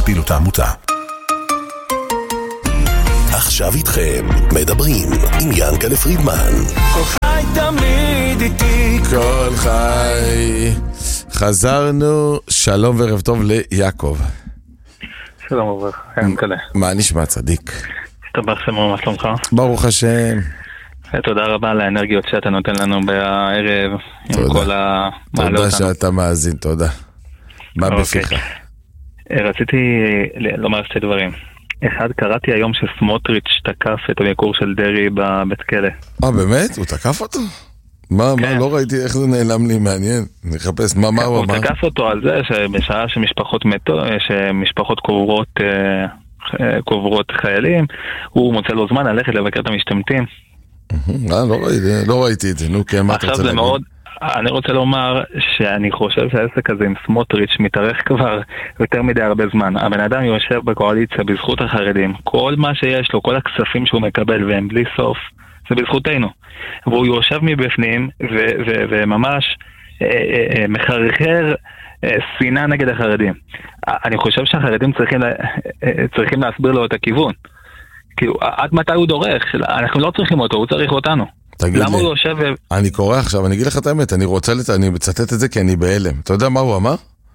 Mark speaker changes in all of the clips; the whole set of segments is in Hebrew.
Speaker 1: פעילות העמותה. עכשיו איתכם מדברים עם ינקלה פרידמן.
Speaker 2: כל חי תמיד איתי,
Speaker 3: כל חי. חזרנו, שלום וערב טוב ליעקב.
Speaker 4: שלום וברכה, ינקלה.
Speaker 3: מה נשמע צדיק?
Speaker 4: השתבח שמו, מה שלומך?
Speaker 3: ברוך השם.
Speaker 4: תודה רבה על האנרגיות שאתה נותן לנו בערב.
Speaker 3: תודה. תודה שאתה מאזין, תודה. מה בפיך?
Speaker 4: רציתי לומר שתי דברים. אחד, קראתי היום שסמוטריץ' תקף את הביקור של דרי בבית כלא.
Speaker 3: באמת? הוא תקף אותו? מה, לא ראיתי איך זה נעלם לי, מעניין. נחפש, מה הוא אמר?
Speaker 4: הוא תקף אותו על זה שבשעה שמשפחות קוברות חיילים, הוא מוצא לו זמן ללכת לבקר את המשתמטים.
Speaker 3: לא ראיתי את זה, נו, כי מה אתה רוצה להגיד?
Speaker 4: אני רוצה לומר שאני חושב שהעסק הזה עם סמוטריץ' מתארך כבר יותר מדי הרבה זמן. הבן אדם יושב בקואליציה בזכות החרדים. כל מה שיש לו, כל הכספים שהוא מקבל והם בלי סוף, זה בזכותנו. והוא יושב מבפנים וממש מחרחר שנאה נגד החרדים. אני חושב שהחרדים צריכים להסביר לו את הכיוון. כאילו, עד מתי הוא דורך? אנחנו לא צריכים אותו, הוא צריך אותנו. למה הוא יושב
Speaker 3: אני קורא עכשיו, אני אגיד לך את האמת, אני מצטט את זה כי אני בהלם. אתה יודע מה הוא אמר?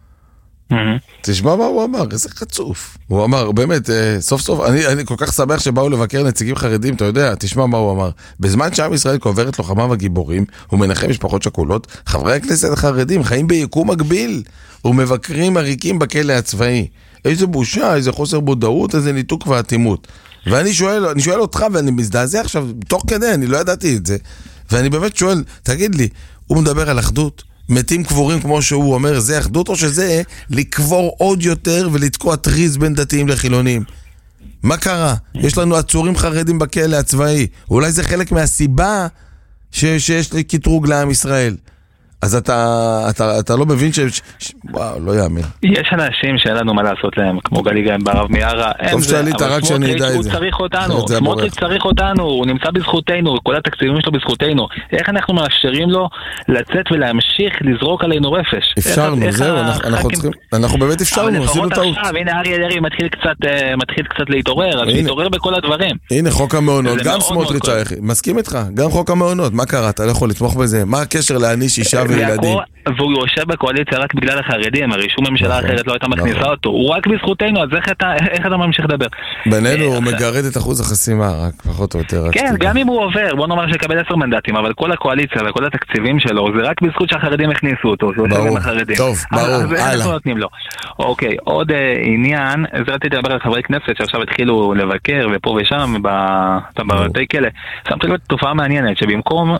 Speaker 3: תשמע מה הוא אמר, איזה חצוף. הוא אמר, באמת, סוף סוף, אני כל כך שמח שבאו לבקר נציגים חרדים, אתה יודע, תשמע מה הוא אמר. בזמן שעם ישראל קוברת לוחמיו הגיבורים, הוא מנחם משפחות שכולות, חברי הכנסת החרדים חיים ביקום מקביל, ומבקרים עריקים בכלא הצבאי. איזה בושה, איזה חוסר מודעות, איזה ניתוק ואטימות. ואני שואל אותך, ואני מזדעזע עכשיו, תוך כדי, אני לא ידעתי את זה. ואני באמת שואל, תגיד לי, הוא מדבר על אחדות? מתים קבורים כמו שהוא אומר, זה אחדות או שזה לקבור עוד יותר ולתקוע טריז בין דתיים לחילונים? מה קרה? יש לנו עצורים חרדים בכלא הצבאי. אולי זה חלק מהסיבה שיש לי קטרוג לעם ישראל. אז אתה לא מבין וואו, לא יאמן.
Speaker 4: יש אנשים שאין לנו מה לעשות להם, כמו גלי גן ברב מיארה.
Speaker 3: טוב שעלית רק שאני יודע את זה.
Speaker 4: הוא צריך אותנו, סמוטריץ' צריך אותנו, הוא נמצא בזכותנו, כל התקציבים שלו בזכותנו. איך אנחנו מאפשרים לו לצאת ולהמשיך לזרוק עלינו רפש?
Speaker 3: אפשרנו, זהו, אנחנו באמת אפשרנו, עשינו טעות.
Speaker 4: הנה אריה דרעי מתחיל קצת להתעורר, אז להתעורר בכל הדברים.
Speaker 3: הנה חוק המעונות, גם סמוטריץ' היחיד, מסכים איתך, גם חוק המעונות, מה קרה? אתה לא יכול לתמוך בזה? מה הקשר להעניש אישה וילדים?
Speaker 4: והוא יושב בקואליציה רק בגלל החרדים, הרי שום ממשלה אחרת לא הייתה מכניסה אותו, הוא רק בזכותנו, אז איך אתה ממשיך לדבר?
Speaker 3: בינינו הוא מגרד את אחוז החסימה, רק פחות או יותר.
Speaker 4: כן, גם אם הוא עובר, בוא נאמר שקבל 10 מנדטים, אבל כל הקואליציה וכל התקציבים שלו, זה רק בזכות שהחרדים הכניסו אותו,
Speaker 3: ברור, טוב, ברור, הלאה.
Speaker 4: אוקיי, עוד עניין, זה רציתי לדבר על חברי כנסת שעכשיו התחילו לבקר ופה ושם בבתי כלא. שמתי לו תופעה מעניינת, שבמקום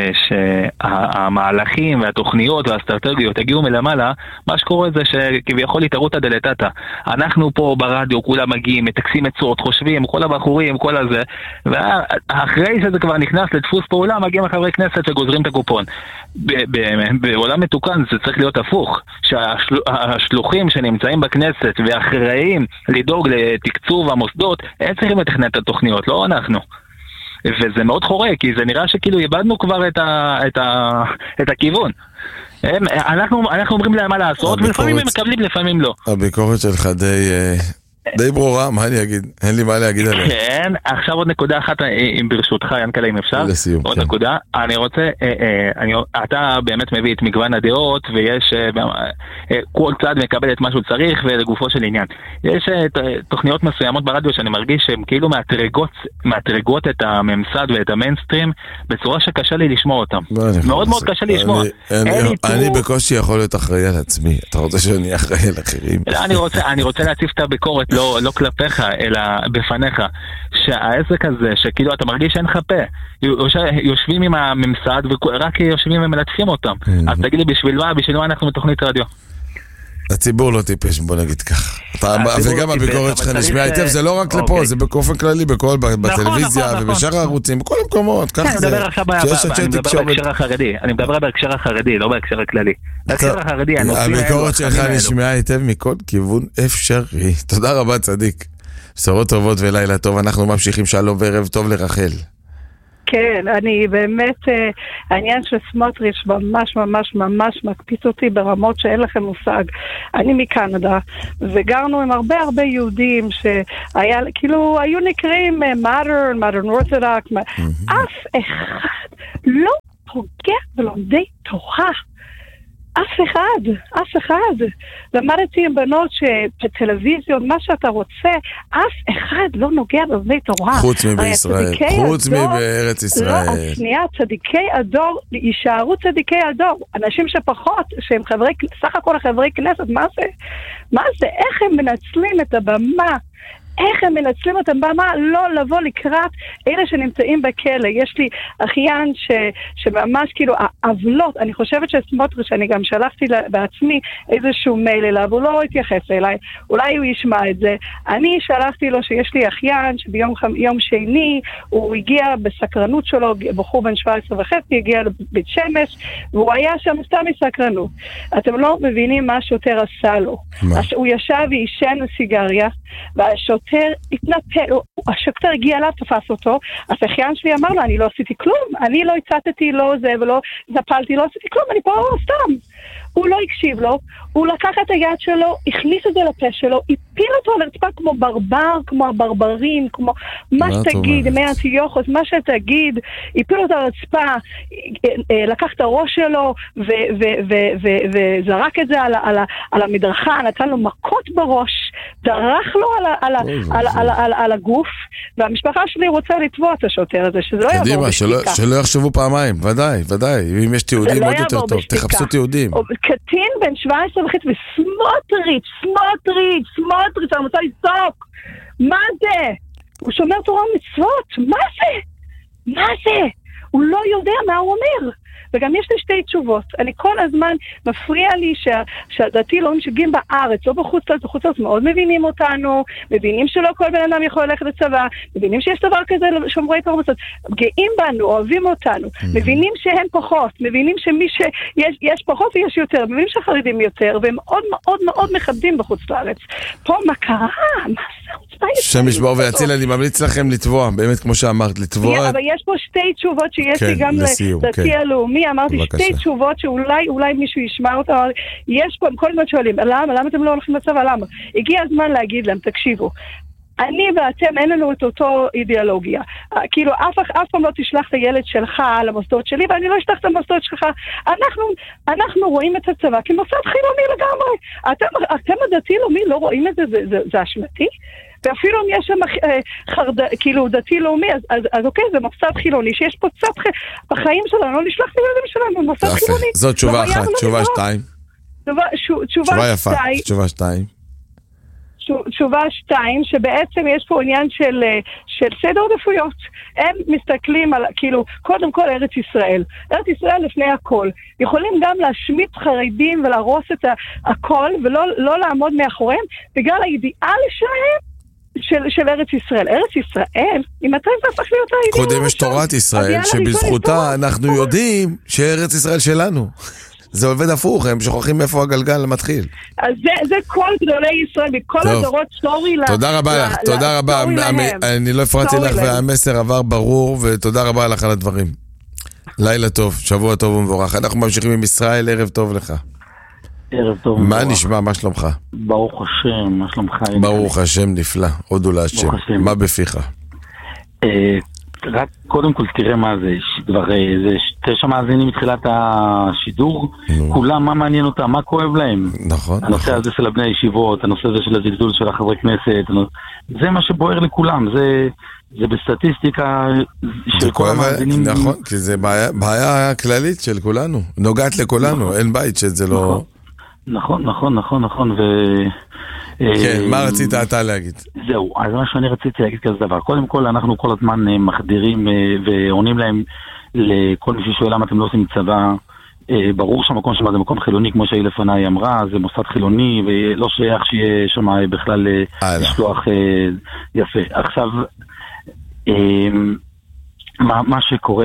Speaker 4: שהמהלכים והתוכניות והאסטרטגיות הגיעו מלמעלה, מה שקורה זה שכביכול התערות הדלתתה. אנחנו פה ברדיו, כולם מגיעים, מתקסים עצות, חושבים, כל הבחורים, כל הזה, ואחרי שזה כבר נכנס לדפוס פעולה, מגיעים החברי כנסת וגוזרים את הקופון. בעולם מתוקן זה צריך להיות הפוך, שהשלוחים שנמצאים בכנסת ואחראים לדאוג לתקצוב המוסדות, הם צריכים לתכנן את התוכניות, לא אנחנו. וזה מאוד חורה, כי זה נראה שכאילו איבדנו כבר את הכיוון. אנחנו אומרים להם מה לעשות, ולפעמים הם מקבלים, לפעמים לא.
Speaker 3: הביקורת שלך די ברורה, מה אני אגיד? אין לי מה להגיד עליה.
Speaker 4: כן, עכשיו עוד נקודה אחת, ברשותך, ינקלה, אם אפשר.
Speaker 3: לסיום,
Speaker 4: עוד נקודה. אני רוצה, אתה באמת מביא את מגוון הדעות, ויש, כל צד מקבל את מה שהוא צריך, ולגופו של עניין. יש תוכניות מסוימות ברדיו שאני מרגיש שהן כאילו מאתרגות את הממסד ואת המיינסטרים, בצורה שקשה לי לשמוע אותם. מאוד מאוד קשה לי לשמוע.
Speaker 3: אני בקושי יכול להיות אחראי על עצמי. אתה רוצה שאני אחראי על אחרים?
Speaker 4: אני רוצה להציף את הביקורת, לא כלפיך, אלא בפניך, שהעסק הזה, שכאילו אתה מרגיש שאין לך פה, יושבים עם הממסד ורק יושבים ומלטפים אותם. אז תגיד לי, בשביל מה אנחנו בתוכנית רדיו?
Speaker 3: הציבור לא טיפש, בוא נגיד כך. וגם הביקורת שלך נשמע היטב, זה לא רק לפה, זה באופן כללי, בטלוויזיה ובשאר הערוצים, בכל המקומות, כך זה.
Speaker 4: אני מדבר בהקשר החרדי, לא בהקשר הכללי. בהקשר החרדי,
Speaker 3: הביקורת שלך נשמע היטב מכל כיוון אפשרי. תודה רבה, צדיק. בשורות טובות ולילה טוב, אנחנו ממשיכים. שלום וערב טוב לרחל.
Speaker 5: כן, אני באמת, העניין של סמוטריץ' ממש ממש ממש מקפיץ אותי ברמות שאין לכם מושג. אני מקנדה, וגרנו עם הרבה יהודים שהיה, כאילו, היו נקראים modern orthodox, אף אחד לא פוגע בלומדי תורה. אף אחד. למדתי עם בנות שבטלוויזיות, מה שאתה רוצה, אף אחד לא נוגע בלומדי תורה.
Speaker 3: חוץ מבישראל, חוץ מבארץ ישראל.
Speaker 5: לא, שנייה, צדיקי הדור, יישארו צדיקי הדור. אנשים שפחות, שהם סך הכל חברי כנסת, מה זה? איך הם מנצלים את הבמה? איך הם מנצלים אותם במה לא לבוא לקראת אלה שנמצאים בכלא. יש לי אחיין שממש כאילו העוולות, אני חושבת שסמוטריץ', אני גם שלחתי בעצמי איזשהו מייל אליו, הוא לא התייחס אליי, אולי הוא ישמע את זה. אני שלחתי לו שיש לי אחיין שביום שני הוא הגיע בסקרנות שלו, בחור בן 17.5, הגיע לבית שמש, והוא היה שם סתם מסקרנות. אתם לא מבינים מה השוטר עשה לו. הוא ישב ועישן סיגריה, והשוטר התנפל, השוטר הגיע אליו, תפס אותו, אז האחיין שלי אמר לו, אני לא עשיתי כלום, אני לא הצטתי, לא זה ולא זפלתי, לא עשיתי כלום, אני פה סתם. הוא לא הקשיב לו, הוא לקח את היד שלו, הכניס את זה לפה שלו, הפיל אותו על הרצפה כמו ברבר, כמו הברברים, כמו מה שתגיד, מאנטיוכוס, מה שתגיד, הפיל אותו על הרצפה, לקח את הראש שלו וזרק את זה על המדרכה, נתן לו מכות בראש, דרך לו על הגוף, והמשפחה שלי רוצה לתבוע את השוטר הזה, שזה לא יעבור בשתיקה.
Speaker 3: שלא יחשבו פעמיים, ודאי, אם יש תיעודים עוד יותר טוב, תחפשו תיעודים.
Speaker 5: קטין בן 17 וחצי, וסמוטריץ', אני רוצה לצעוק. מה זה? הוא שומר תורה ומצוות, מה זה? הוא לא יודע מה הוא אומר. וגם יש לי שתי תשובות. אני כל הזמן מפריע לי שהדתי לא משגעים בארץ, לא בחוץ לארץ, מאוד מבינים אותנו, מבינים שלא כל בן אדם יכול ללכת לצבא, מבינים שיש דבר כזה שומרי תורה ומצוות, גאים בנו, אוהבים אותנו, מבינים שהם פחות, מבינים שמי שיש פחות ויש יותר, מבינים שהחרדים יותר, והם מאוד מאוד מאוד מכבדים בחוץ לארץ. פה מה קרה? מה זה?
Speaker 3: שם ישבור ויציל, אני ממליץ לכם לתבוע, באמת כמו שאמרת, לתבוע.
Speaker 5: אבל יש פה שתי תשובות שיש לי גם לדתי הלאומי, אמרתי שתי תשובות שאולי מישהו ישמע אותה. יש פה, הם כל הזמן שואלים, למה אתם לא הולכים לצבא? למה? הגיע הזמן להגיד להם, תקשיבו, אני ואתם אין לנו את אותו אידיאולוגיה. כאילו, אף פעם לא תשלח את הילד שלך למוסדות שלי, ואני לא אשלח את המוסדות שלך. אנחנו רואים את הצבא כמוסד חילוני לגמרי. אתם הדתי-לאומי לא רואים את זה, זה אשמתי? ואפילו אם יש שם כאילו דתי לאומי, אז אוקיי, זה מוסד חילוני, שיש פה צד בחיים שלנו, לא נשלח את הילדים שלנו, מוסד חילוני.
Speaker 3: זאת תשובה אחת, תשובה שתיים.
Speaker 5: תשובה יפה,
Speaker 3: תשובה שתיים.
Speaker 5: תשובה שתיים, שבעצם יש פה עניין של סדר עדיפויות. הם מסתכלים על, כאילו, קודם כל ארץ ישראל. ארץ ישראל לפני הכל. יכולים גם להשמיט חרדים ולהרוס את הכל, ולא לעמוד מאחוריהם, בגלל האידיאל של ארץ ישראל. ארץ ישראל, אם אתה תפך להיות האידיאל...
Speaker 3: קודם יש תורת ישראל, שבזכותה אנחנו יודעים שארץ ישראל שלנו. זה עובד הפוך, הם שוכחים מאיפה הגלגל מתחיל.
Speaker 5: אז זה כל גדולי ישראל, מכל הדורות, סורי לה...
Speaker 3: תודה רבה לך, תודה רבה. אני לא הפרעתי לך והמסר עבר ברור, ותודה רבה לך על הדברים. לילה טוב, שבוע טוב ומבורך. אנחנו ממשיכים עם ישראל, ערב טוב לך.
Speaker 6: ערב טוב.
Speaker 3: מה נשמע, מה שלומך?
Speaker 6: ברוך השם, מה שלומך?
Speaker 3: ברוך השם, נפלא, הודו להשם. מה בפיך?
Speaker 6: רק קודם כל תראה מה זה, זה 9 מאזינים מתחילת השידור, כולם מה מעניין אותם, מה כואב להם.
Speaker 3: נכון.
Speaker 6: הנושא הזה של הבני הישיבות, הנושא הזה של הזלזול של החברי כנסת, זה מה שבוער לכולם, זה בסטטיסטיקה של כל המאזינים.
Speaker 3: נכון, כי זה בעיה כללית של כולנו, נוגעת לכולנו, אין בית שזה לא...
Speaker 6: נכון,
Speaker 3: כן, מה רצית אתה להגיד?
Speaker 6: זהו, אז מה שאני רציתי להגיד כזה דבר. קודם כל, אנחנו כל הזמן מחדירים ועונים להם לכל מי ששואל למה אתם לא עושים צבא. ברור שהמקום שם זה מקום חילוני, כמו שהיא לפניי אמרה, זה מוסד חילוני, ולא שייך שיהיה שם בכלל לשלוח יפה. עכשיו, מה שקורה,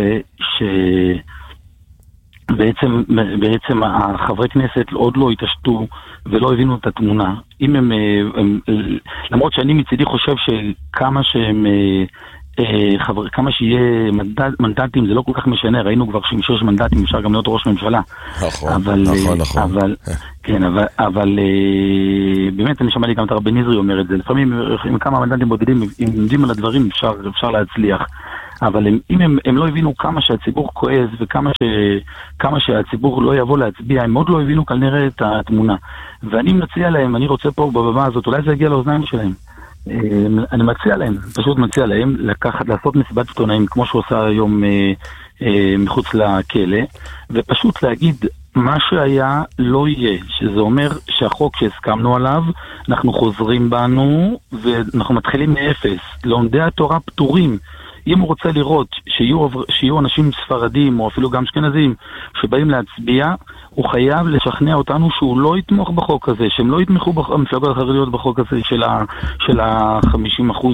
Speaker 6: בעצם החברי כנסת עוד לא התעשתו ולא הבינו את התמונה. אם הם למרות שאני מצידי חושב שכמה שהם כמה שיהיה מנדטים, זה לא כל כך משנה, ראינו כבר שעם 6 מנדטים אפשר גם להיות ראש ממשלה.
Speaker 3: נכון.
Speaker 6: כן, אבל באמת אני שמעתי גם את הרבי נזרי אומר את זה, לפעמים עם כמה מנדטים בודדים, אם עומדים על הדברים אפשר להצליח. אבל אם הם לא הבינו כמה שהציבור כועס וכמה שהציבור לא יבוא להצביע, הם עוד לא הבינו כנראה את התמונה. ואני מציע להם, אני רוצה פה בבמה הזאת, אולי זה יגיע לאוזניים שלהם. אני פשוט מציע להם לעשות מסיבת עיתונאים כמו שהוא עושה היום מחוץ לכלא, ופשוט להגיד מה שהיה לא יהיה, שזה אומר שהחוק שהסכמנו עליו, אנחנו חוזרים בנו ואנחנו מתחילים מאפס. לומדי התורה פטורים. אם הוא רוצה לראות שיהיו אנשים ספרדים או אפילו גם אשכנזים שבאים להצביע, הוא חייב לשכנע אותנו שהוא לא יתמוך בחוק הזה, שהם לא יתמכו במפלגות החרדיות בחוק הזה של ה-50%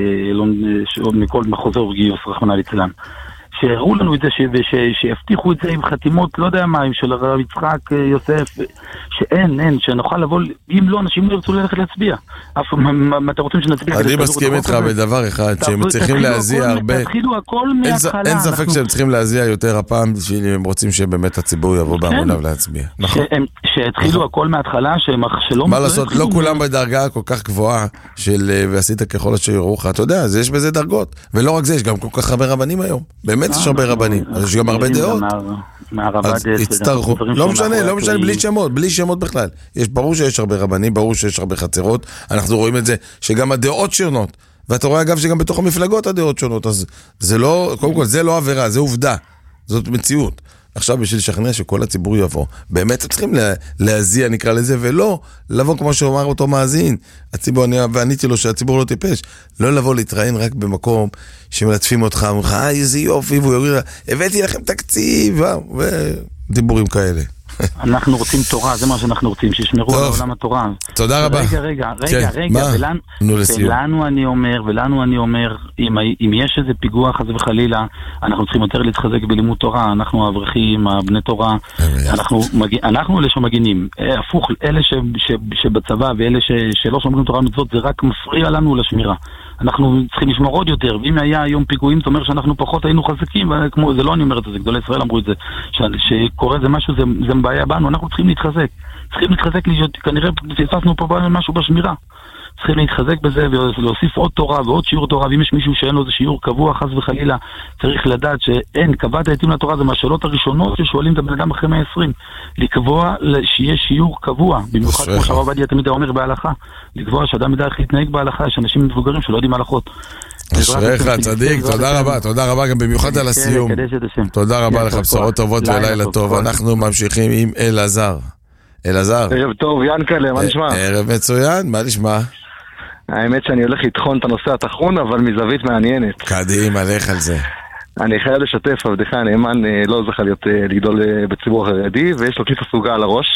Speaker 6: מכל מחוזי וגיוס רחמנא ליצלן. שהראו לנו את זה, שיבטיחו את זה עם חתימות, לא יודע מה, של הרב יצחק יוסף, שאין, שנוכל לבוא, אם לא, אנשים לא ירצו ללכת להצביע. מה אתם רוצים שנצביע?
Speaker 3: אני מסכים איתך בדבר אחד, שהם צריכים להזיע הרבה.
Speaker 6: תתחילו הכל מההתחלה.
Speaker 3: אין ספק שהם צריכים להזיע יותר הפעם, שהם רוצים שבאמת הציבור יבוא בהמוניו להצביע. נכון.
Speaker 6: שהתחילו הכל מההתחלה, שלא...
Speaker 3: מה לעשות, לא כולם בדרגה כל כך גבוהה ועשית ככל אשר יראוך, אתה יודע, יש בזה דרגות. ולא רק זה, יש גם כל כך הרבה רבנים היום. באמת יש הרבה רבנים, אז יש גם הרבה דעות. אז יצטרכו, לא משנה, בלי שמות בכלל. ברור שיש הרבה רבנים, ברור שיש הרבה חצרות, אנחנו רואים את זה שגם הדעות שונות, ואתה רואה אגב שגם בתוך המפלגות הדעות שונות, אז זה לא, קודם כל זה לא עבירה, זה עובדה, זאת מציאות. עכשיו בשביל לשכנע שכל הציבור יבוא, באמת צריכים להזיע נקרא לזה, ולא לבוא כמו שאומר אותו מאזין, הציבור, ועניתי לו שהציבור לא טיפש, לא לבוא להתראיין רק במקום שמלטפים אותך, אומרים לך, איזה יופי, והוא יגיד, הבאתי לכם תקציב, ודיבורים כאלה.
Speaker 6: אנחנו רוצים תורה, זה מה שאנחנו רוצים, שישמרו על עולם התורה.
Speaker 3: תודה רבה.
Speaker 6: רגע, ולנו אני אומר, אם יש איזה פיגוע חס וחלילה, אנחנו צריכים יותר להתחזק בלימוד תורה, אנחנו האברכים, הבני תורה, אנחנו אלה שמגינים, הפוך, אלה שבצבא ואלה שלא שומרים תורה מצוות, זה רק מפריע לנו לשמירה. אנחנו צריכים לשמור עוד יותר, ואם היה היום פיגועים, זאת אומרת שאנחנו פחות היינו חזקים, זה לא אני אומר את זה, גדולי ישראל אמרו את זה, שקורה זה משהו, זה בעיה בנו, אנחנו צריכים להתחזק, כנראה פספסנו פה משהו בשמירה, צריכים להתחזק בזה ולהוסיף עוד תורה ועוד שיעור תורה, ואם יש מישהו שאין לו איזה שיעור קבוע חס וחלילה, צריך לדעת שאין, קבעת העתים לתורה, זה מהשאלות הראשונות ששואלים את הבן אדם אחרי 120, לקבוע שיהיה שיעור קבוע, במיוחד כמו שהרב עובדיה תמיד אומר בהלכה, לקבוע שאדם ידע איך להתנהג בהלכה, יש אנשים מבוגרים שלא יודעים הלכות.
Speaker 3: אשריך, צדיק, תודה רבה גם במיוחד על הסיום. תודה רבה לך, בשורות טובות ולילה טוב. אנחנו ממשיכים עם אלעזר.
Speaker 7: ערב טוב, ינקלה, מה נשמע?
Speaker 3: ערב מצוין, מה נשמע?
Speaker 7: האמת שאני הולך לתחון את הנושא התחרון, אבל מזווית מעניינת.
Speaker 3: קדימה, לך על זה.
Speaker 7: אני חייב לשתף, עבדך הנאמן לא זכה לגדול בציבור החרדי, ויש לו כיפה סוגה על הראש.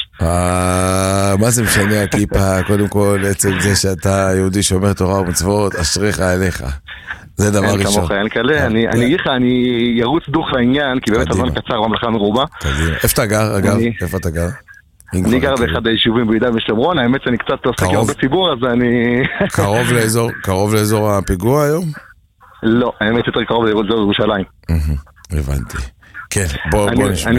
Speaker 3: מה זה משנה הכיפה? קודם כל, עצם זה שאתה יהודי שומר תורה ומצוות, אשריך עליך. זה דבר ראשון.
Speaker 7: כמוך, אין כאלה. אני אגיד לך, אני ירוץ דוך לעניין, כי באמת הזמן קצר במלאכה מרובה.
Speaker 3: איפה אתה גר, אגב? איפה אתה גר?
Speaker 7: אני גר באחד היישובים ביהודה ושומרון, האמת שאני קצת עוסק הרבה ציבור, אז אני...
Speaker 3: קרוב לאזור הפיגוע היום?
Speaker 7: לא, האמת יותר קרוב לאזור ירושלים.
Speaker 3: הבנתי. כן, בוא נשמע.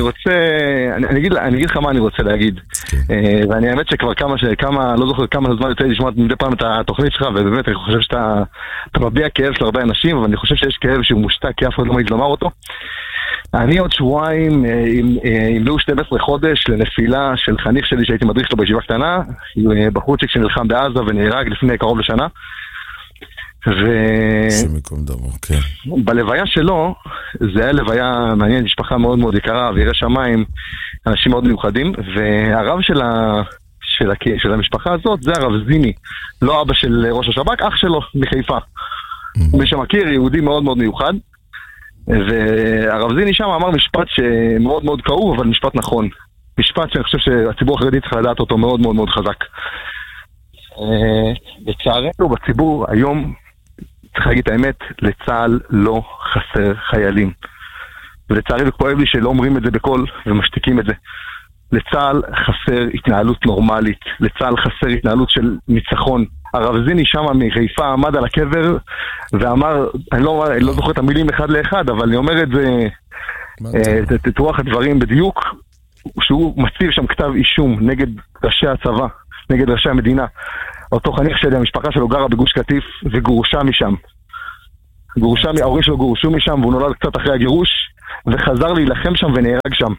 Speaker 7: אני אגיד לך מה אני רוצה להגיד. ואני האמת שכבר לא זוכר כמה זמן יוצא לשמוע מדי פעם את התוכנית שלך, ובאמת אני חושב שאתה מביע כאב של הרבה אנשים, אבל אני חושב שיש כאב שהוא מושתק, כי אף אחד לא מעז לומר אותו. אני עוד שבועיים ימלאו 12 חודש לנפילה של חניך שלי שהייתי מדריך שלו בישיבה קטנה, בחורצ'יק שנלחם בעזה ונהרג לפני קרוב לשנה. בלוויה שלו, זה היה לוויה מעניין, משפחה מאוד מאוד יקרה, וירא שמיים, אנשים מאוד מיוחדים, והרב של המשפחה הזאת זה הרב זיני, לא אבא של ראש השב"כ, אח שלו מחיפה. מי שמכיר, יהודי מאוד מאוד מיוחד, והרב זיני שם אמר משפט שמאוד מאוד כאוב, אבל משפט נכון. משפט שאני חושב שהציבור החרדי צריך לדעת אותו מאוד מאוד מאוד חזק. לצערנו בציבור היום, צריך להגיד את האמת, לצה"ל לא חסר חיילים. ולצערי וכואב לי שלא אומרים את זה בקול ומשתיקים את זה. לצה"ל חסר התנהלות נורמלית, לצה"ל חסר התנהלות של ניצחון. הרב זיני שם מחיפה עמד על הקבר ואמר, אני לא זוכר את המילים אחד לאחד, אבל אני אומר את זה, את רוח הדברים בדיוק, שהוא מציב שם כתב אישום נגד ראשי הצבא, נגד ראשי המדינה. אותו חניך שלי, המשפחה שלו גרה בגוש קטיף וגורשה משם. ההורים שלו גורשו משם והוא נולד קצת אחרי הגירוש וחזר להילחם שם ונהרג שם.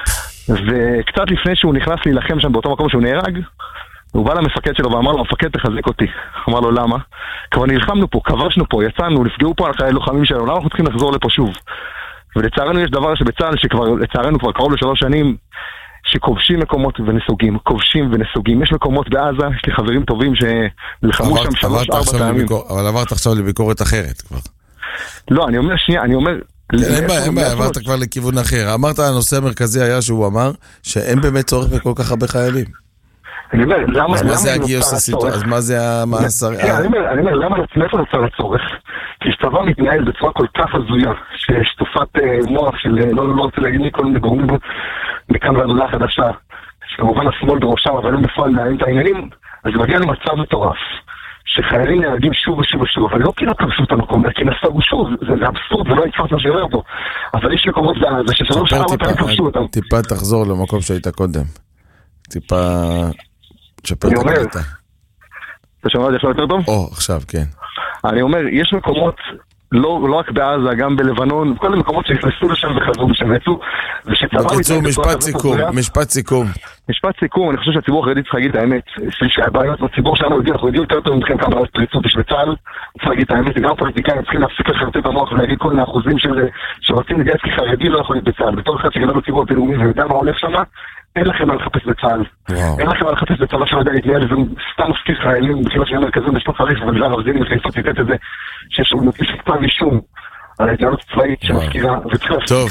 Speaker 7: וקצת לפני שהוא נכנס להילחם שם באותו מקום שהוא נהרג, הוא בא למפקד שלו ואמר לו, המפקד תחזק אותי. אמר לו, למה? כבר נלחמנו פה, כבשנו פה, יצאנו, נפגעו פה על חיי לוחמים שלנו, למה אנחנו צריכים לחזור לפה שוב? ולצערנו יש דבר שבצה"ל שכבר, לצערנו כבר קרוב ל3 שנים, שכובשים מקומות ונסוגים, כובשים ונסוגים. יש מקומות בעזה, יש לי חברים טובים שנלחמו שם 3-4 פעמים.
Speaker 3: אבל עברת עכשיו לביקורת אחרת כבר.
Speaker 7: לא, אני אומר שנייה, אני אומר...
Speaker 3: אין בעיה, עברת כבר לכיוון אחר. אמרת, הנושא המרכזי היה שהוא אמר שאין באמת צורך בכל כך הרבה חיילים.
Speaker 7: אני אומר, למה...
Speaker 3: אז מה זה הגיוס הסיטואציה? אז מה זה המאסר?
Speaker 7: אני אומר, למה מאיפה נוצר הצורך? כי שצבא מתנהל בצורה כל כך הזויה, ששטופת מוח של לא רוצה להגיד לי כל מיני גורמים מכאן ועד חדשה, שכמובן השמאל בראשם, אבל לא בפועל להעים את העניינים, אז מגיע למצב מטורף, שחיילים נהרגים שוב ושוב ושוב, אבל לא כי לא כבשו את המקום, כי נסגו שוב, זה אבסורד, זה לא יקפץ מה שיראה אותו, אבל יש מקומות זה ששלוש ארבע פעמים כבשו אותם.
Speaker 3: טיפה תחזור למקום שהיית קודם. טיפה... תשפר את הקטע.
Speaker 7: אתה שומע את זה יותר טוב?
Speaker 3: עכשיו, כן.
Speaker 7: אני אומר, יש מקומות, לא רק בעזה, גם בלבנון, כל המקומות שנכנסו לשם וחזרו לשם ויצאו,
Speaker 3: בקיצור, משפט סיכום,
Speaker 7: אני חושב שהציבור החרדי צריך להגיד את האמת, שהבעיות בציבור שלנו אנחנו יודעים יותר טוב מכם כמה פריצות יש בצה"ל, צריך להגיד את האמת, גם פוליטיקאים צריכים להפסיק לחרטט את המוח ולהגיד כל מיני אחוזים שרוצים לגייס כחרדי לא יכול להיות בצה"ל, בתור אחד שגדל בציבור הפילומי ויודע מה הולך שם, אין לכם מה לחפש בצה"ל. אין לכם מה לחפש בצבא שעדיין להתנהל, וזה סתם מזכיר חיילים, בחילה של מרכזים בשפט חריף, אבל זה הרב זיני מחיפה ציטט את זה, שיש לנו כתב אישום על ההתנהלות הצבאית שמזכירה,
Speaker 3: טוב,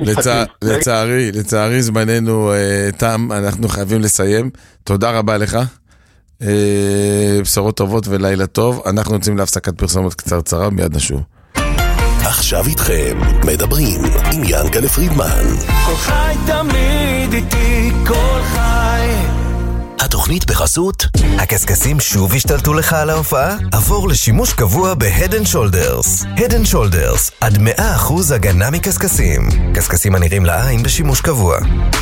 Speaker 3: לצערי זמננו תם, אנחנו חייבים לסיים. תודה רבה לך. בשורות טובות ולילה טוב. אנחנו יוצאים להפסקת פרסומות קצרצרה, מיד נשוב.
Speaker 1: עכשיו איתכם מדברים עם ינקלה פרידמן.
Speaker 2: כל חי תמיד איתי, כל חי.
Speaker 1: התוכנית בחסות
Speaker 8: הקסקסים שוב השתלטו לך על ההופעה? עבור לשימוש קבוע ב-Head & Shoulders. Head & Shoulders, עד 100% הגנה מקסקסים. קסקסים הנראים לעין בשימוש קבוע.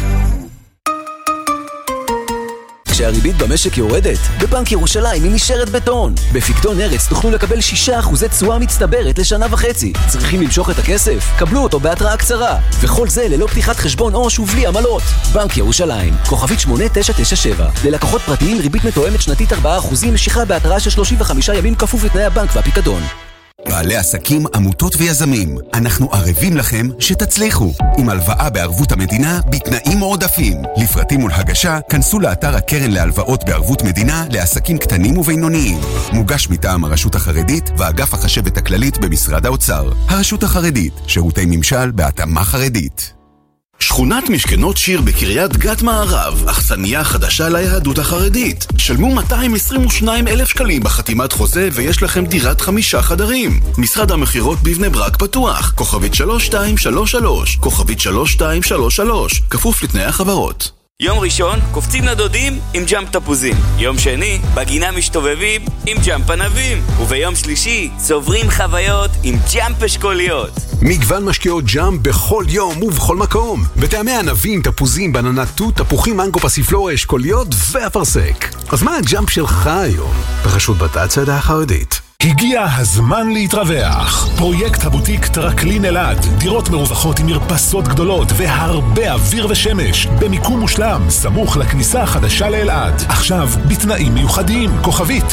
Speaker 9: כשהריבית במשק יורדת, בבנק ירושלים היא נשארת בטון. בפיקדון ארץ תוכלו לקבל 6% תשואה מצטברת לשנה וחצי. צריכים למשוך את הכסף? קבלו אותו בהתראה קצרה. וכל זה ללא פתיחת חשבון עו"ש ובלי עמלות. בנק ירושלים, כוכבית 8997. ללקוחות פרטיים ריבית מתואמת שנתית 4%, משיכה בהתראה של 35 ימים כפוף לתנאי הבנק והפיקדון.
Speaker 10: בעלי עסקים, עמותות ויזמים, אנחנו ערבים לכם שתצליחו. עם הלוואה בערבות המדינה בתנאים מועדפים. לפרטים ולהגשה, כנסו לאתר הקרן להלוואות בערבות מדינה לעסקים קטנים ובינוניים. מוגש מטעם הרשות החרדית ואגף החשבת הכללית במשרד האוצר. הרשות החרדית, שירותי ממשל בהתאמה חרדית.
Speaker 1: שכונת משכנות שיר בקריית גת מערב, אכסניה חדשה ליהדות החרדית. שלמו 222,000 שקלים בחתימת חוזה ויש לכם דירת 5 חדרים. משרד המחירות בבני ברק פתוח, כוכבית 3233, כוכבית 3233, כפוף לתנאי החברות.
Speaker 11: יום ראשון, קופצים לדודים עם ג'אמפ תפוזים. יום שני, בגינה משתובבים עם ג'אמפ ענבים. וביום שלישי, צוברים חוויות עם ג'אמפ אשכוליות.
Speaker 12: מגוון משקיעות ג'אמפ בכל יום ובכל מקום. בטעמי ענבים, תפוזים, בננה תות, תפוחים, מנגו, פסיפלורה, אשכוליות ואפרסק. אז מה הג'אמפ שלך היום? בחשות בצד החרדית.
Speaker 13: הגיע הזמן להתרווח. פרויקט הבוטיק טרקלין אלעד. דירות מרווחות עם מרפסות גדולות והרבה אוויר ושמש. במיקום מושלם, סמוך לכניסה החדשה לאלעד. עכשיו, בתנאים מיוחדים. כוכבית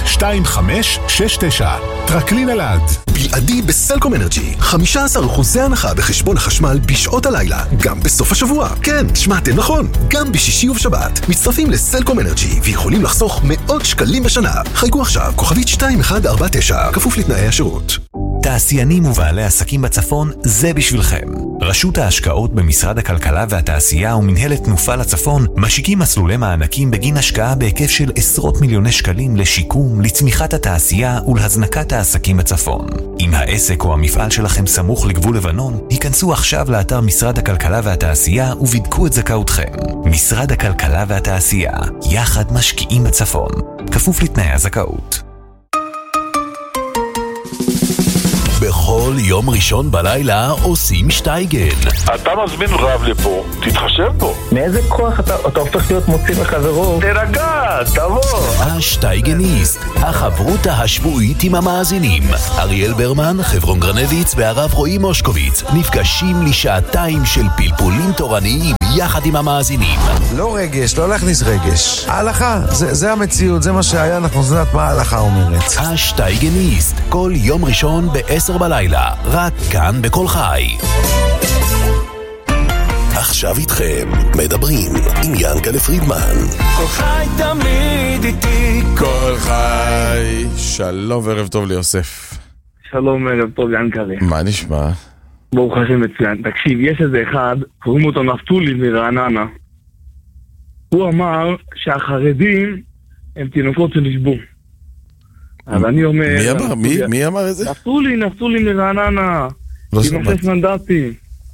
Speaker 13: 2569. טרקלין אלעד.
Speaker 12: בלעדי בסלקום אנרג'י. 15% הנחה בחשבון החשמל בשעות הלילה. גם בסוף השבוע. כן, שמעתם נכון. גם בשישי ובשבת. מצטרפים לסלקום אנרג'י ויכולים לחסוך מאות שקלים בשנה. חייגו עכשיו. כוכבית 2149. כפוף לתנאי השירות.
Speaker 14: תעשיינים ובעלי עסקים בצפון, זה בשבילכם. רשות ההשקעות במשרד הכלכלה והתעשייה ומנהלת תנופה לצפון משיקים מסלולי מענקים בגין השקעה בהיקף של עשרות מיליוני שקלים לשיקום, לצמיחת התעשייה ולהזנקת העסקים בצפון. אם העסק או המפעל שלכם סמוך לגבול לבנון, היכנסו עכשיו לאתר משרד הכלכלה והתעשייה ובדקו את זכאותכם. משרד הכלכלה והתעשייה, יחד משקיעים בצפון. כפוף לתנאי הזכאות. כל יום ראשון בלילה עושים שטייגן.
Speaker 15: אתה מזמין רב לפה, תתחשב בו.
Speaker 16: מאיזה כוח אתה הופך להיות מוציא מחברו?
Speaker 15: תרגע, תבוא.
Speaker 14: השטייגניסט, החברותה השבועית עם המאזינים. אריאל ברמן, חברון גרנביץ והרב רועי מושקוביץ נפגשים לשעתיים של פלפולים תורניים יחד עם המאזינים.
Speaker 3: לא רגש, לא להכניס רגש. ההלכה, זה המציאות, זה מה שהיה, אנחנו יודעת מה ההלכה אומרת.
Speaker 14: השטייגניסט, כל יום ראשון ב-10 בלילה, רק כאן בכל חי. עכשיו איתכם, מדברים עם ינקלה פרידמן.
Speaker 2: כל חי תמיד איתי,
Speaker 3: כל חי. שלום וערב טוב ליוסף.
Speaker 17: שלום ערב טוב ינקלה.
Speaker 3: מה נשמע?
Speaker 17: ברוך השם מצוין. תקשיב, יש איזה אחד, קוראים אותו נפתולי מרעננה. הוא אמר שהחרדים הם תינוקות שנשבו. אז אני אומר...
Speaker 3: מי אמר? מי אמר את זה?
Speaker 17: נפתולי מרעננה.
Speaker 3: לא
Speaker 17: עם 6 מנדטים.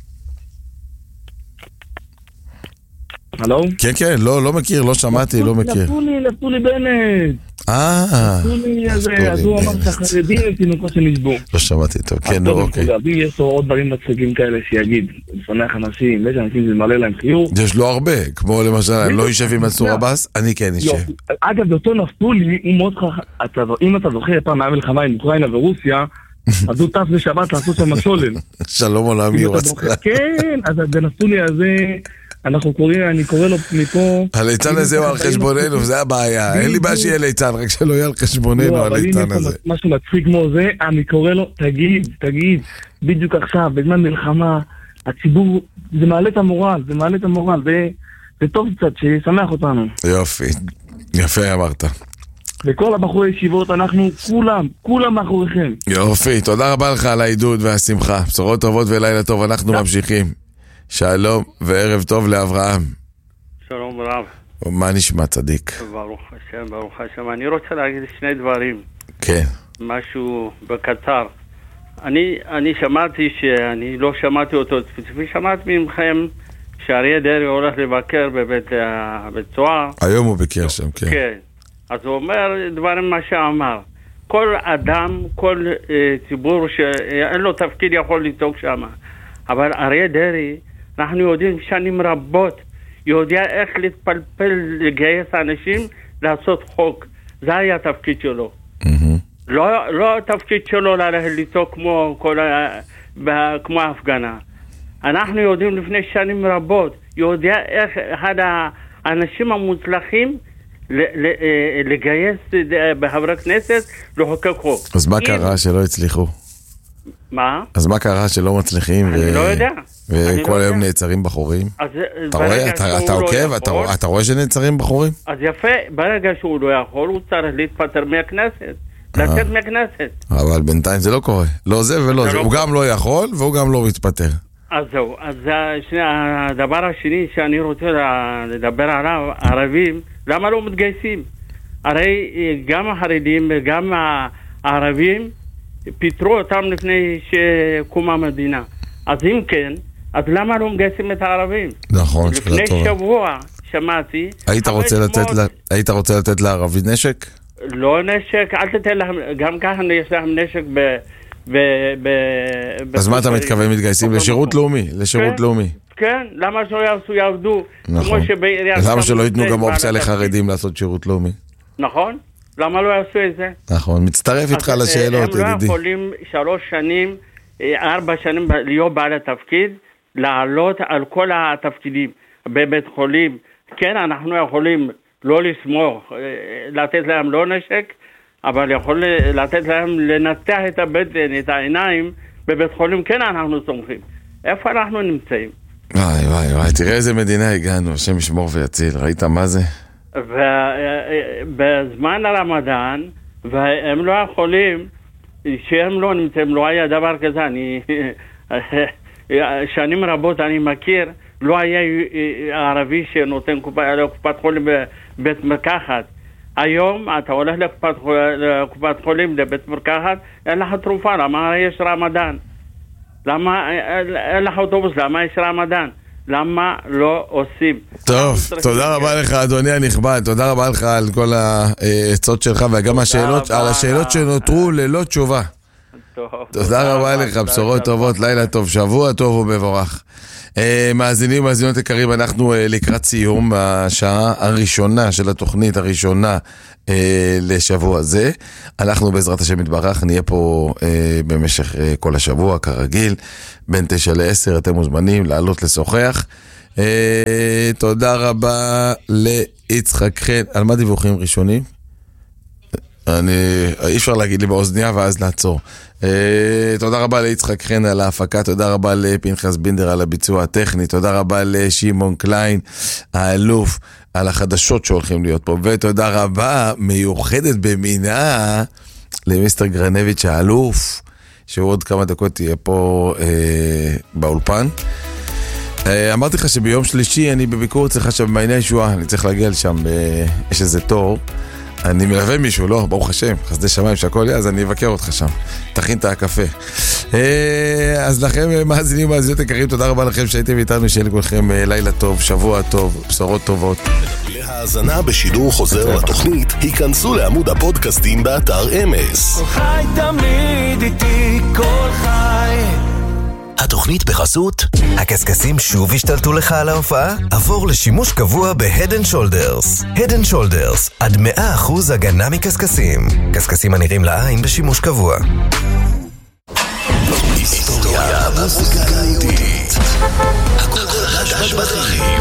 Speaker 17: הלו?
Speaker 3: כן, כן, לא מכיר, לא שמעתי, לא מכיר.
Speaker 17: נפתולי בנט. נפתולי הזה, אז הוא אמר שהחרדים הם תינוקות שנשבו.
Speaker 3: לא שמעתי טוב, כן, אוקיי.
Speaker 17: יש לו עוד דברים מצחיקים כאלה שיגיד, לפנח אנשים, יש אנשים שמלא להם חיוך.
Speaker 3: יש לו הרבה, כמו למשל, אני לא יישב עם מנסור עבאס, אני כן יישב.
Speaker 17: אגב, אותו נפתולי, הוא מאוד חכם, אם אתה זוכר פעם מהמלחמה עם אוקראינה ורוסיה, אז הוא טס בשבת לעשות שם משולן.
Speaker 3: שלום עולמי, הוא רצה.
Speaker 17: כן, אז בנפתולי הזה... אני קורא לו מפה...
Speaker 3: הליצן הזה הוא על חשבוננו, זה הבעיה. אין לי בעיה שיהיה ליצן, רק שלא יהיה על חשבוננו הליצן הזה.
Speaker 17: משהו מצחיק כמו זה, אני קורא לו, תגיד, בדיוק עכשיו, בזמן מלחמה, הציבור, זה מעלה את המורל, זה טוב קצת, שישמח אותנו.
Speaker 3: יופי, יפה אמרת.
Speaker 17: וכל הבחורי ישיבות, אנחנו כולם מאחוריכם.
Speaker 3: יופי, תודה רבה לך על העידוד והשמחה. בשורות טובות ולילה טוב, אנחנו ממשיכים. שלום וערב טוב לאברהם.
Speaker 18: שלום רב.
Speaker 3: מה נשמע צדיק?
Speaker 18: ברוך השם. אני רוצה להגיד שני דברים.
Speaker 3: כן.
Speaker 18: משהו בקצר. אני שמעתי שאני לא שמעתי אותו ספציפי, שמעתי ממכם שאריה דרעי הולך לבקר בבית סוהר.
Speaker 3: היום הוא ביקר שם, כן.
Speaker 18: כן. אז הוא אומר דברים מה שאמר. כל אדם, כל ציבור שאין לו תפקיד יכול לתוק שם. אבל אריה דרעי, אנחנו יודעים שנים רבות, יודע איך להתפלפל, לגייס אנשים, לעשות חוק. זה היה התפקיד שלו. לא התפקיד שלו ללתוק כמו ההפגנה. אנחנו יודעים לפני שנים רבות, יודע איך אחד האנשים המוצלחים לגייס בחברי כנסת לחוקק חוק.
Speaker 3: אז מה קרה שלא הצליחו?
Speaker 18: מה?
Speaker 3: אז מה קרה שלא מצליחים?
Speaker 18: אני לא יודע.
Speaker 3: וכל היום נעצרים בחורים? אתה רואה? אתה עוקב? אתה רואה שנעצרים בחורים?
Speaker 18: אז יפה, ברגע שהוא לא יכול, הוא צריך להתפטר מהכנסת. לצאת מהכנסת.
Speaker 3: אבל בינתיים זה לא קורה. לא זה ולא זה. הוא גם לא יכול והוא גם לא מתפטר.
Speaker 18: אז זהו. אז הדבר השני שאני רוצה לדבר עליו, הערבים, למה לא מתגייסים? הרי גם החרדים וגם הערבים פיתרו אותם לפני שקום המדינה. אז אם כן, אז למה לא מגייסים את הערבים?
Speaker 3: נכון,
Speaker 18: לפני שבוע שמעתי...
Speaker 3: היית רוצה לתת לערבי נשק?
Speaker 18: לא נשק, אל תתן להם, גם ככה יש להם נשק
Speaker 3: אז מה אתה מתכוון? מתגייסים לשירות לאומי? לשירות לאומי.
Speaker 18: כן, למה שלא יעבדו?
Speaker 3: נכון. למה שלא ייתנו גם אופציה לחרדים לעשות שירות לאומי?
Speaker 18: נכון. למה לא יעשו את זה?
Speaker 3: נכון, מצטרף איתך לשאלות, ידידי.
Speaker 18: הם לא יכולים 3 שנים, 4 שנים להיות בעל התפקיד, לעלות על כל התפקידים בבית חולים. כן, אנחנו יכולים לא לסמוך, לתת להם לא נשק, אבל יכול לתת להם לנתח את הבטן, את העיניים, בבית חולים כן אנחנו סומכים. איפה אנחנו נמצאים?
Speaker 3: וואי, תראה איזה מדינה הגענו, השם ישמור ויציל, ראית מה זה?
Speaker 18: ובזמן הרמדאן, והם לא יכולים, שהם לא נמצאים, לא היה דבר כזה, שנים רבות אני מכיר, לא היה ערבי שנותן קופת חולים בבית מרקחת. היום אתה הולך לקופת חולים לבית מרקחת, אין לך תרופה, למה יש רמדאן? למה אין לך אוטובוס, למה יש רמדאן? למה לא עושים?
Speaker 3: טוב, תודה רבה לך אדוני הנכבד, תודה רבה לך על כל העצות שלך וגם על השאלות שנותרו ללא תשובה. תודה רבה לך, בשורות טובות, לילה טוב, שבוע טוב ומבורך. מאזינים, מאזינות יקרים, אנחנו לקראת סיום השעה הראשונה של התוכנית הראשונה לשבוע זה. אנחנו בעזרת השם יתברך נהיה פה במשך כל השבוע כרגיל, בין 9 ל-10, אתם מוזמנים לעלות לשוחח. תודה רבה ליצחק חן. על מה דיווחים ראשונים? אי אפשר להגיד לי באוזניה ואז לעצור. תודה רבה ליצחק חן על ההפקה, תודה רבה לפנחס בינדר על הביצוע הטכני, תודה רבה לשמעון קליין האלוף על החדשות שהולכים להיות פה, ותודה רבה מיוחדת במינה למיסטר גרנביץ' האלוף, שהוא עוד כמה דקות תהיה פה באולפן. אמרתי לך שביום שלישי אני בביקור אצלך שם במעייני הישועה, אני צריך להגיע לשם, יש איזה תור, אני מלווה מישהו, לא, ברוך השם, חסדי שמיים שהכל יהיה, אז אני אבקר אותך שם, תכין את הקפה. אז לכם מאזינים ומאזינות יקרים, תודה רבה לכם שהייתם איתנו, שיהיה לכולכם לילה טוב, שבוע טוב, בשורות טובות.
Speaker 19: להאזנה בשידור חוזר לתוכנית, היכנסו לעמוד הפודקאסטים באתר אמס.
Speaker 2: כל חי תמיד איתי, כל חי.
Speaker 8: התוכנית בחסות הקסקסים שוב השתלטו לך על ההופעה? עבור לשימוש קבוע ב-Head and Shoulders. Head and Shoulders, עד 100% הגנה מקסקסים. קסקסים הנראים לעין בשימוש קבוע.
Speaker 19: היסטוריה מוזיקה יהודית. הכל חדש בדרכים.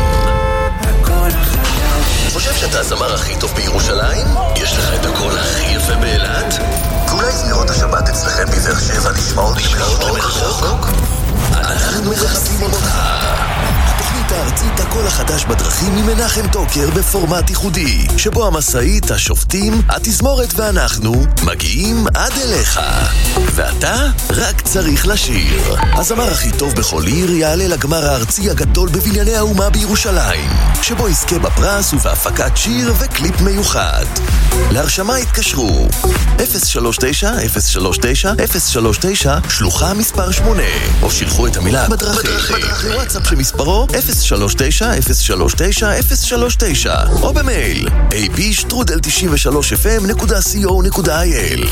Speaker 19: חושב שאתה הזמר הכי טוב בירושלים? יש לך את הקול הכי יפה באילת? ואולי זמירות השבת אצלכם בבאר שבע נשמעות למרחוק? אנחנו מחפשים אותך. התוכנית הארצית הקול החדש בדרכים עם מנחם טוקר בפורמט ייחודי, שבו המשאית, השופטים, התזמורת ואנחנו מגיעים עד אליך. ואתה רק צריך לשיר. הזמר הכי טוב בכל עיר יעלה לגמר הארצי הגדול בבנייני האומה בירושלים, שבו יזכה בפרס ובהפקת שיר וקליפ מיוחד. להרשמה התקשרו 039-039-039 שלוחה מספר 8, או שילחו את המילה בדרכים וואטסאפ שמספרו 039-039-039, או במייל ab@93fm.co.il.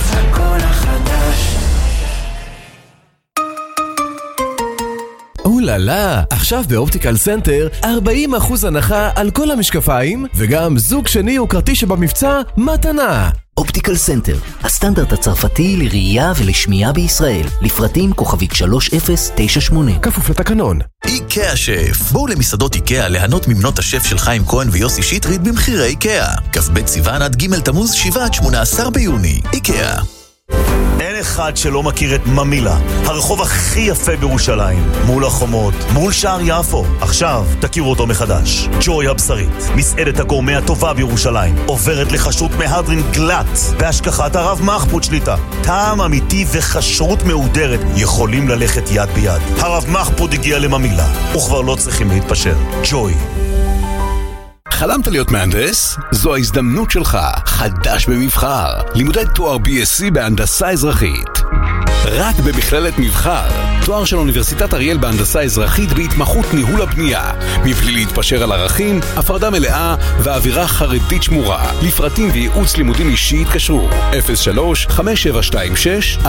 Speaker 20: אוללה, עכשיו באופטיקל סנטר 40% הנחה על כל המשקפיים, וגם זוג שני וקרתי שבמבצע מתנה.
Speaker 21: אופטיקל סנטר, הסטנדרט הצרפתי לראייה ולשמיעה בישראל, לפרטים כוכבית 3098.
Speaker 20: כפוף לתקנון.
Speaker 19: איקאה שף, בואו למסעדות איקאה ליהנות ממנות השף של חיים כהן ויוסי שטרית במחירי איקאה. כ"ב סיוון עד ג' תמוז 7-18 ביוני. איקאה.
Speaker 22: אין אחד שלא מכיר את ממילה, הרחוב הכי יפה בירושלים, מול החומות, מול שער יפו. עכשיו תכירו אותו מחדש. ג'וי הבשרית, מסעדת הגורמה הטובה בירושלים, עוברת לחשות מהדרין גלט בהשכחת הרב מחפוד שליטה. טעם אמיתי וחשרות מהודרת יכולים ללכת יד ביד. הרב מחפוד הגיע לממילה, וכבר לא צריכים להתפשר. ג'וי.
Speaker 12: חלמת להיות מהנדס? זו ההזדמנות שלך. חדש במבחר. לימודי תואר BSc בהנדסה אזרחית. רק במכללת מבחר. תואר של אוניברסיטת אריאל בהנדסה אזרחית בהתמחות ניהול הבנייה. מבלי להתפשר על ערכים, הפרדה מלאה ואווירה חרדית שמורה. לפרטים וייעוץ לימודים אישי התקשרו. 03-5726-111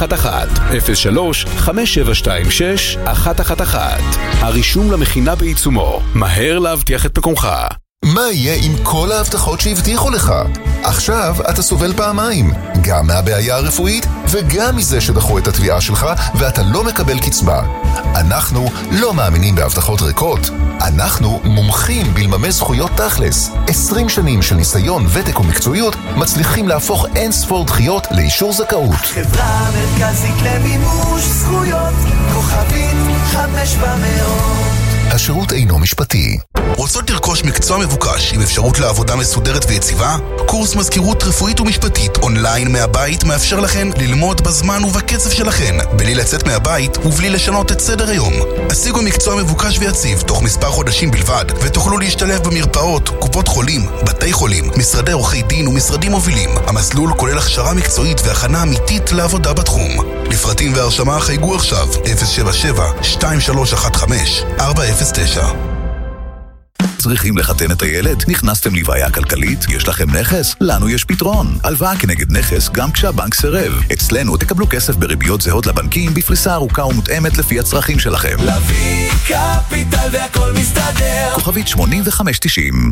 Speaker 12: 03-5726-111. הרישום למכינה בעיצומו. מהר להבטיח את מקומך.
Speaker 23: מה יהיה עם כל ההבטחות שהבטיחו לך? עכשיו אתה סובל פעמיים, גם מהבעיה הרפואית וגם מזה שדחו את התביעה שלך ואתה לא מקבל קצבה. אנחנו לא מאמינים בהבטחות ריקות. אנחנו מומחים בלממש זכויות תכלס. 20 שנים של ניסיון, ותק ומקצועיות מצליחים להפוך אין ספור דחיות לאישור זכאות.
Speaker 2: חברה מרכזית למימוש זכויות, כוכבית 500.
Speaker 23: השירות אינו משפטי.
Speaker 10: רוצות לרכוש מקצוע מבוקש עם אפשרות לעבודה מסודרת ויציבה? קורס מזכירות רפואית ומשפטית אונליין מהבית מאפשר לכן ללמוד בזמן ובקצב שלכן, בלי לצאת מהבית ובלי לשנות את סדר היום. השיגו מקצוע מבוקש ויציב תוך מספר חודשים בלבד, ותוכלו להשתלב במרפאות, קופות חולים, בתי חולים, משרדי עורכי דין ומשרדים מובילים. המסלול כולל הכשרה מקצועית והכנה אמיתית לעבודה בתחום. לפרטים והרשמה חייגו עכשיו 077-2315-409.
Speaker 23: צריכים לחתן את הילד? נכנסתם לבעיה כלכלית? יש לכם נכס? לנו יש פתרון. הלוואה כנגד נכס גם כשהבנק סירב. אצלנו תקבלו כסף בריביות זהות לבנקים בפריסה ארוכה ומותאמת לפי הצרכים שלכם.
Speaker 2: להביא קפיטל והכל מסתדר.
Speaker 23: כוכבית 8590.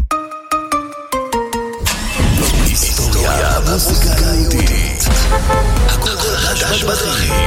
Speaker 19: היסטוריה במוזיקה היהודית. הכל חדש בדרכים.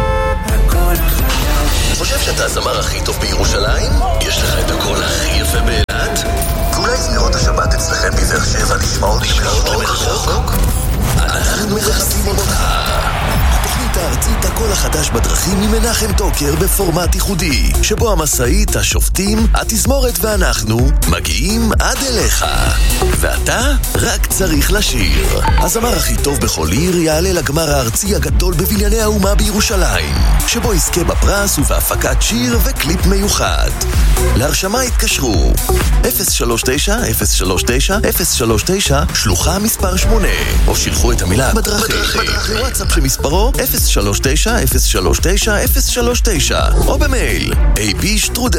Speaker 19: חושב שאתה הזמר הכי טוב בירושלים? יש לך את הקול הכי יפה באילת? אולי זמירות השבת אצלכם בבאר שבע נשמעות למרחוק? אנחנו מחפשים אותך. התוכנית הארצית הקול החדש בדרכים עם מנחם טוקר בפורמט ייחודי, שבו המסעית, השופטים, התזמורת ואנחנו מגיעים עד אליך. ואתה רק צריך לשיר. הזמר הכי טוב בכל עיר יעלה לגמר הארצי הגדול בבנייני האומה בירושלים, שבו יזכה בפרס ובהפקת שיר וקליפ מיוחד. להרשמה התקשרו 039-039-039 שלוחה מספר 8, או שילחו את המילה בדרכים לוואטסאפ שמספרו 039-039-039, או במייל ab_strudel